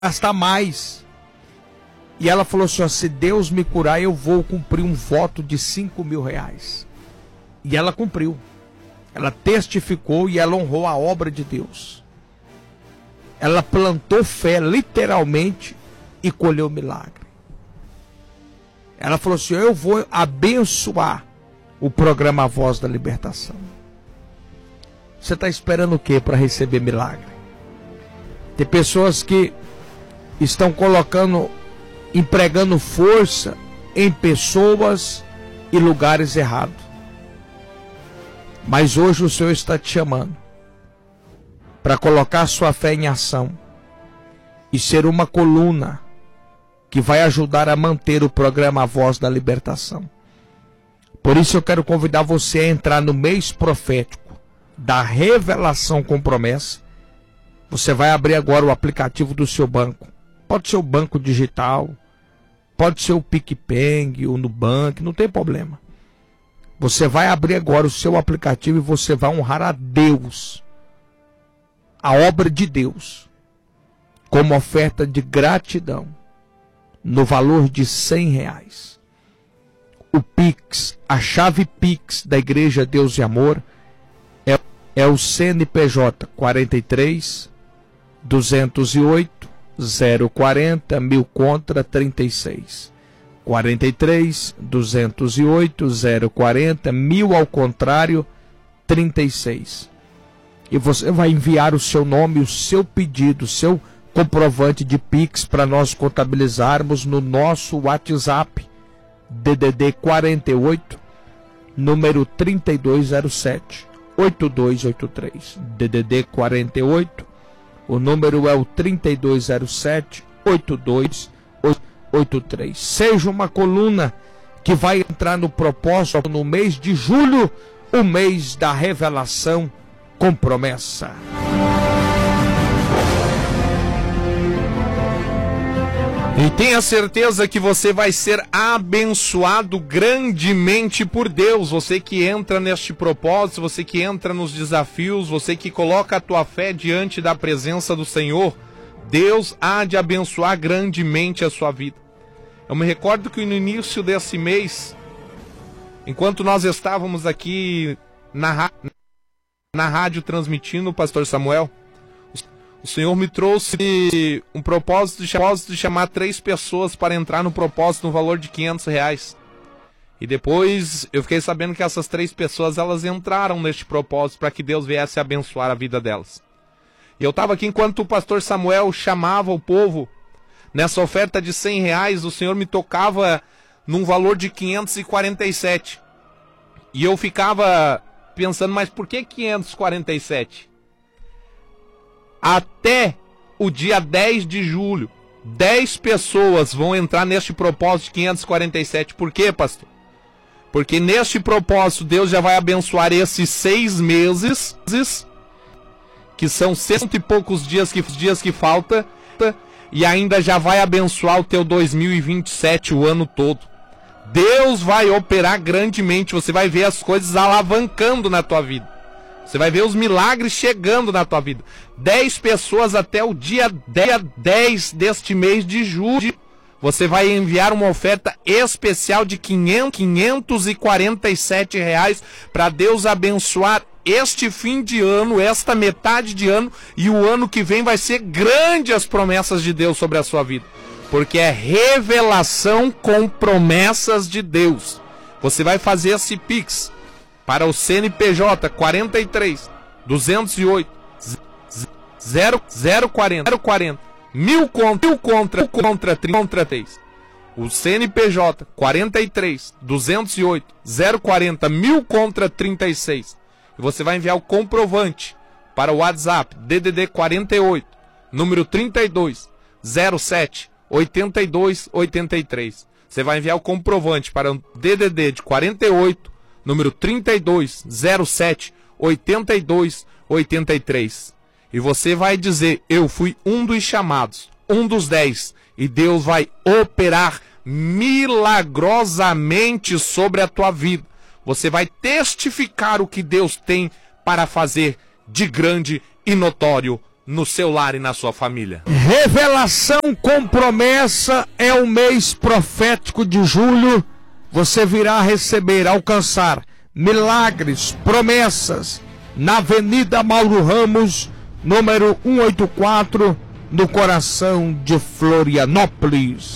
gastar mais. E ela falou assim, ó, se Deus me curar, eu vou cumprir um voto de R$5.000. E ela cumpriu. Ela testificou e ela honrou a obra de Deus. Ela plantou fé, literalmente, e colheu milagre. Ela falou assim, eu vou abençoar o programa A Voz da Libertação. Você está esperando o quê para receber milagre? Tem pessoas que estão empregando força em pessoas e lugares errados. Mas hoje o Senhor está te chamando para colocar sua fé em ação e ser uma coluna que vai ajudar a manter o programa A Voz da Libertação. Por isso eu quero convidar você a entrar no mês profético da Revelação com Promessa. Você vai abrir agora o aplicativo do seu banco. Pode ser o banco digital, pode ser o PicPay, o Nubank, não tem problema. Você vai abrir agora o seu aplicativo e você vai honrar a Deus, a obra de Deus, como oferta de gratidão, no valor de R$100. O Pix, a chave Pix da Igreja Deus e Amor é o CNPJ 43 208 040 1000 contra 36. 43 208 040 1000 ao contrário 36. E você vai enviar o seu nome, o seu pedido, o seu comprovante de Pix para nós contabilizarmos no nosso WhatsApp DDD 48 número 3207 8283. DDD 48, o número é o 3207 8283. Seja uma coluna que vai entrar no propósito no mês de julho, o mês da revelação com promessa. E tenha certeza que você vai ser abençoado grandemente por Deus. Você que entra neste propósito, você que entra nos desafios, você que coloca a tua fé diante da presença do Senhor, Deus há de abençoar grandemente a sua vida. Eu me recordo que no início desse mês, enquanto nós estávamos aqui na rádio transmitindo, Pastor Samuel, o Senhor me trouxe um propósito de chamar 3 pessoas para entrar no propósito no valor de R$500. E depois eu fiquei sabendo que essas 3 pessoas, elas entraram neste propósito para que Deus viesse abençoar a vida delas. E eu estava aqui enquanto o pastor Samuel chamava o povo nessa oferta de R$100, o Senhor me tocava num valor de 547. E eu ficava pensando, mas por que 547? Até o dia 10 de julho, 10 pessoas vão entrar neste propósito de 547. Por quê, pastor? Porque neste propósito Deus já vai abençoar esses 6 meses, que são 100 e poucos dias que falta, e ainda já vai abençoar o teu 2027, o ano todo. Deus vai operar grandemente, você vai ver as coisas alavancando na tua vida. Você vai ver os milagres chegando na tua vida. 10 pessoas até o dia 10 deste mês de julho. Você vai enviar uma oferta especial de R$547 para Deus abençoar este fim de ano, esta metade de ano, e o ano que vem vai ser grande as promessas de Deus sobre a sua vida. Porque é revelação com promessas de Deus. Você vai fazer esse Pix para o CNPJ 43 208 040 1000 contra 3. O CNPJ 43 208 040 1000 contra 36. E você vai enviar o comprovante para o WhatsApp DDD 48 número 32 07 82 83. Você vai enviar o comprovante para o DDD de 48 número 32 07 82 83. E você vai dizer, eu fui um dos chamados, um dos 10. E Deus vai operar milagrosamente sobre a tua vida. Você vai testificar o que Deus tem para fazer de grande e notório no seu lar e na sua família. Revelação com promessa é o mês profético de julho. Você virá receber, alcançar milagres, promessas na Avenida Mauro Ramos, número 184, no coração de Florianópolis.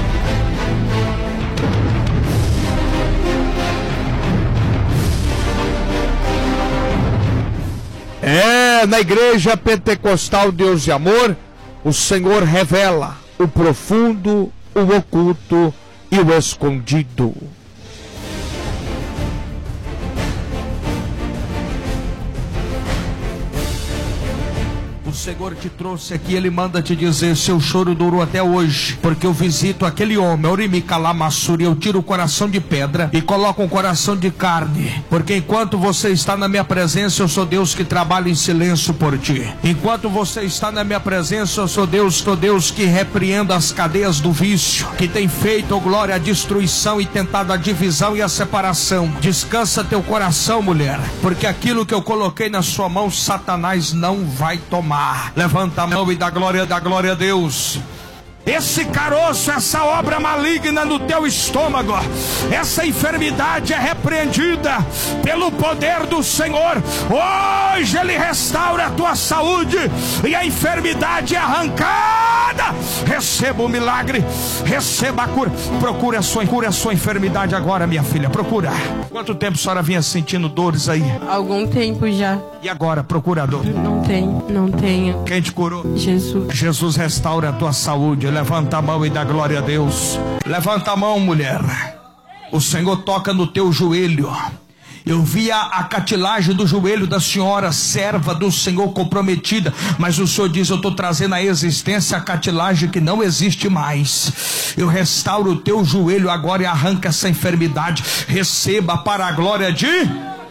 Na Igreja Pentecostal Deus e Amor, o Senhor revela o profundo, o oculto e o escondido. O Senhor te trouxe aqui, Ele manda te dizer: seu choro durou até hoje, porque eu visito aquele homem, Orimicalamassuri, eu tiro o coração de pedra e coloco um coração de carne, porque enquanto você está na minha presença, eu sou Deus que trabalha em silêncio por ti. Enquanto você está na minha presença, eu sou Deus que repreenda as cadeias do vício, que tem feito, oh glória, a destruição e tentado a divisão e a separação. Descansa teu coração, mulher, porque aquilo que eu coloquei na sua mão, Satanás não vai tomar. Levanta a mão e dá glória a Deus. Esse caroço, essa obra maligna no teu estômago, essa enfermidade é repreendida pelo poder do Senhor. Hoje Ele restaura a tua saúde e a enfermidade é arrancada. Receba o milagre, receba a cura. Procura a sua enfermidade agora, minha filha, procura. Quanto tempo a senhora vinha sentindo dores aí? Algum tempo já. E agora, procurador? Não tenho. Quem te curou? Jesus. Jesus restaura a tua saúde. Levanta a mão e dá glória a Deus. Levanta a mão, mulher. O Senhor toca no teu joelho. Eu vi a cartilagem do joelho da senhora, serva do Senhor, comprometida. Mas o Senhor diz: eu estou trazendo à existência a cartilagem que não existe mais. Eu restauro o teu joelho agora e arranca essa enfermidade. Receba para a glória de...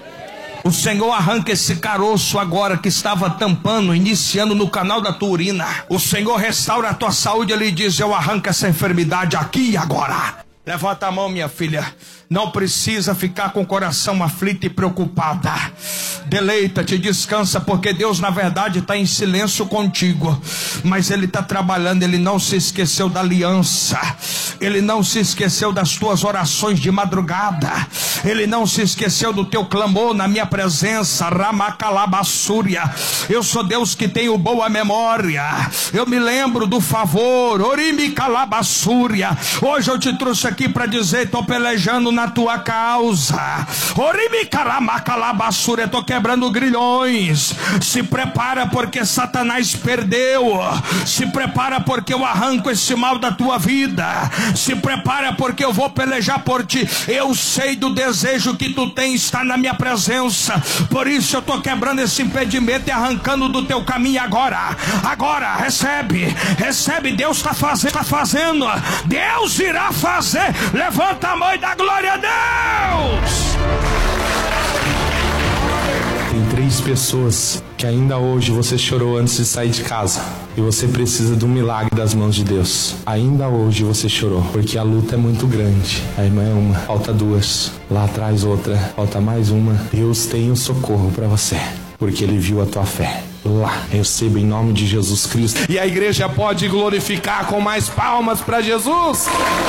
O Senhor arranca esse caroço agora que estava tampando, iniciando no canal da tua urina. O Senhor restaura a tua saúde. Ele diz: eu arranco essa enfermidade aqui e agora. Levanta a mão, minha filha. Não precisa ficar com o coração aflito e preocupada. Deleita-te, descansa, porque Deus na verdade está em silêncio contigo, mas Ele está trabalhando. Ele não se esqueceu da aliança, Ele não se esqueceu das tuas orações de madrugada, Ele não se esqueceu do teu clamor na minha presença. Ramacalabassúria. Eu sou Deus que tenho boa memória, eu me lembro do favor. Orimicalabassúria. Hoje eu te trouxe aqui para dizer: estou pelejando na tua causa. Orimicalabassúria. Estou quebrando grilhões. Se prepara, porque Satanás perdeu. Se prepara, porque eu arranco esse mal da tua vida. Se prepara, porque eu vou pelejar por ti. Eu sei do desejo que tu tens, está na minha presença. Por isso eu estou quebrando esse impedimento e arrancando do teu caminho agora. Agora, recebe. Deus está fazendo. Deus irá fazer. Levanta a mão e dá glória a Deus. Tem 3 pessoas que ainda hoje você chorou antes de sair de casa, e você precisa do milagre das mãos de Deus. Ainda hoje você chorou, porque a luta é muito grande. A irmã é uma, falta 2, lá atrás outra, falta mais uma. Deus tem o socorro para você, porque Ele viu a tua fé. Lá, receba em nome de Jesus Cristo. E a igreja pode glorificar com mais palmas para Jesus.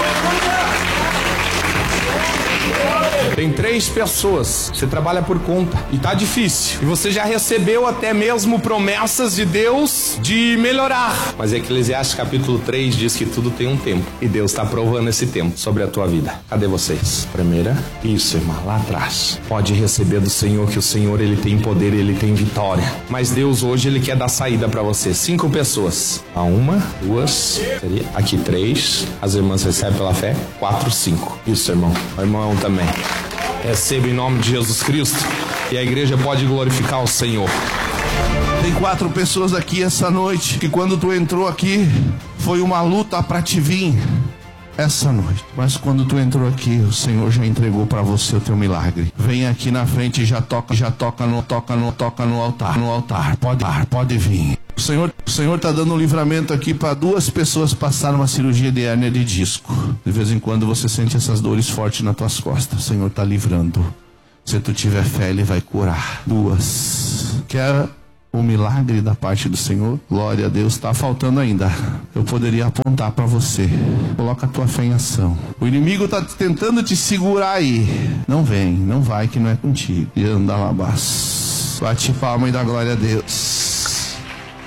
Tem 3 pessoas, você trabalha por conta e tá difícil, e você já recebeu até mesmo promessas de Deus de melhorar, mas Eclesiastes capítulo 3 diz que tudo tem um tempo, e Deus está provando esse tempo sobre a tua vida. Cadê vocês? Primeira, isso, irmã, lá atrás. Pode receber do Senhor, que o Senhor, Ele tem poder, Ele tem vitória, mas Deus hoje, Ele quer dar saída para você. 5 pessoas, 1, 2, aqui 3, as irmãs recebem pela fé, 4, 5, isso, irmão, o irmão também. Receba em nome de Jesus Cristo, e a igreja pode glorificar o Senhor. Tem 4 pessoas aqui essa noite que quando tu entrou aqui foi uma luta para te vir essa noite, mas quando tu entrou aqui, o Senhor já entregou para você o teu milagre. Vem aqui na frente e já toca no altar. Pode vir. O Senhor está dando um livramento aqui para 2 pessoas passaram uma cirurgia de hérnia de disco. De vez em quando você sente essas dores fortes nas tuas costas. O Senhor está livrando. Se tu tiver fé, Ele vai curar. 2. Quer um milagre da parte do Senhor? Glória a Deus, está faltando ainda. Eu poderia apontar para você. Coloca a tua fé em ação. O inimigo está tentando te segurar aí. Não vem, não vai, que não é contigo. E anda lá, bate palma e dá glória a Deus.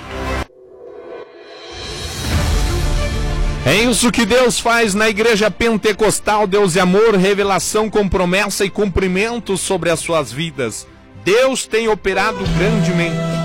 É isso que Deus faz na igreja pentecostal. Deus é amor, revelação com promessa e cumprimento sobre as suas vidas. Deus tem operado grandemente.